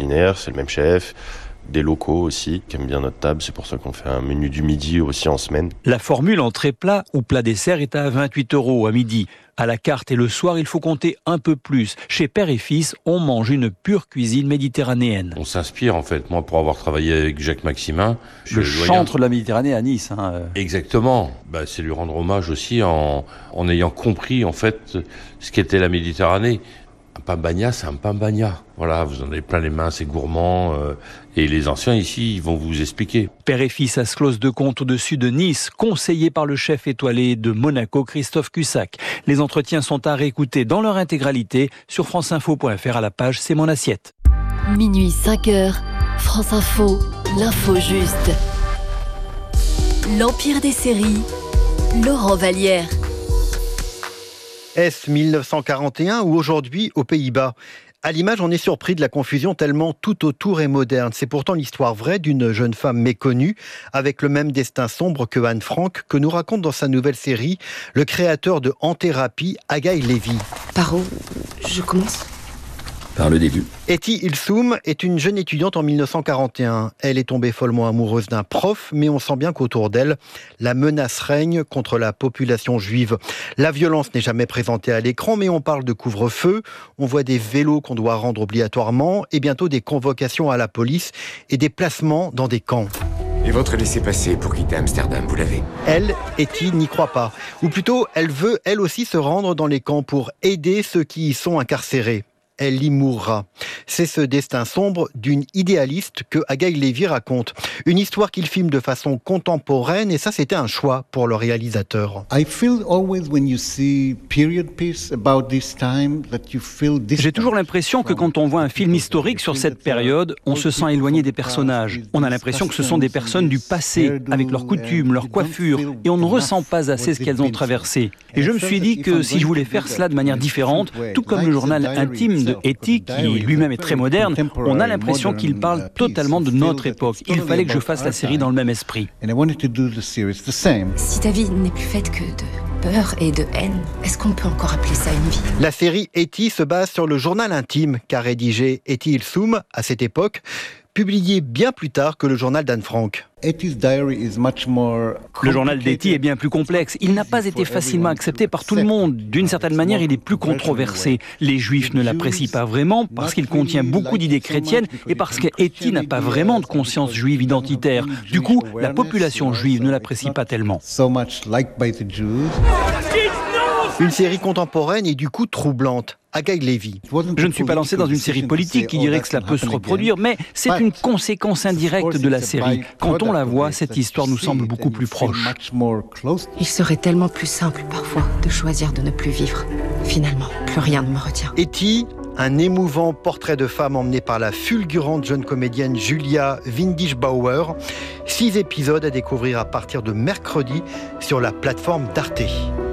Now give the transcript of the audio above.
culinaire, c'est le même chef. Des locaux aussi, qui aiment bien notre table. C'est pour ça qu'on fait un menu du midi aussi en semaine. La formule entrée plat ou plat dessert est à 28 € à midi. À la carte et le soir, il faut compter un peu plus. Chez Père et Fils, on mange une pure cuisine méditerranéenne. On s'inspire en fait, moi pour avoir travaillé avec Jacques Maximin. Le chantre de la Méditerranée à Nice. Exactement, c'est lui rendre hommage aussi en ayant compris en fait ce qu'était la Méditerranée. Un pain bagna, c'est un pain bagna. Voilà, vous en avez plein les mains, c'est gourmand. Et les anciens ici, ils vont vous expliquer. Père et Fils à Sclos-de-Comte au-dessus de Nice, conseillé par le chef étoilé de Monaco, Christophe Cussac. Les entretiens sont à réécouter dans leur intégralité sur franceinfo.fr à la page C'est mon assiette. Minuit 5h, France Info, l'info juste. L'Empire des séries, Laurent Vallière. Est-ce 1941 ou aujourd'hui aux Pays-Bas ? À l'image, on est surpris de la confusion tellement tout autour est moderne. C'est pourtant l'histoire vraie d'une jeune femme méconnue avec le même destin sombre que Anne Frank que nous raconte dans sa nouvelle série le créateur de En Thérapie, Haggai Levy. Par où je commence ? Par le début. Etty Hillesum est une jeune étudiante en 1941. Elle est tombée follement amoureuse d'un prof, mais on sent bien qu'autour d'elle, la menace règne contre la population juive. La violence n'est jamais présentée à l'écran, mais on parle de couvre-feu, on voit des vélos qu'on doit rendre obligatoirement, et bientôt des convocations à la police et des placements dans des camps. Et votre laissez-passer pour quitter Amsterdam, vous l'avez ? Elle, Etty, n'y croit pas. Ou plutôt, elle veut elle aussi se rendre dans les camps pour aider ceux qui y sont incarcérés. Elle y mourra. C'est ce destin sombre d'une idéaliste que Haggai Levy raconte. Une histoire qu'il filme de façon contemporaine et ça c'était un choix pour le réalisateur. J'ai toujours l'impression que quand on voit un film historique sur cette période, on se sent éloigné des personnages. On a l'impression que ce sont des personnes du passé, avec leurs coutumes, leurs coiffures, et on ne ressent pas assez ce qu'elles ont traversé. Et je me suis dit que si je voulais faire cela de manière différente, tout comme le journal intime de Etty, qui lui-même est très moderne, on a l'impression qu'il parle totalement de notre époque. Il fallait que je fasse la série dans le même esprit. Si ta vie n'est plus faite que de peur et de haine, est-ce qu'on peut encore appeler ça une vie ? La série Etty se base sur le journal intime qu'a rédigé Etty Hillesum à cette époque, publié bien plus tard que le journal d'Anne Frank. Le journal d'Etty est bien plus complexe. Il n'a pas été facilement accepté par tout le monde. D'une certaine manière, il est plus controversé. Les Juifs ne l'apprécient pas vraiment parce qu'il contient beaucoup d'idées chrétiennes et parce qu'Etty n'a pas vraiment de conscience juive identitaire. Du coup, la population juive ne l'apprécie pas tellement. Une série contemporaine et du coup troublante. Haggai Levy. Je ne suis pas lancé dans une série politique qui dirait que cela peut se reproduire, mais c'est une conséquence indirecte de la série. Quand on la voit, cette histoire nous semble beaucoup plus proche. Il serait tellement plus simple parfois de choisir de ne plus vivre. Finalement, plus rien ne me retient. Etty, un émouvant portrait de femme emmené par la fulgurante jeune comédienne Julia Windisch-Bauer. 6 épisodes à découvrir à partir de mercredi sur la plateforme d'Arte.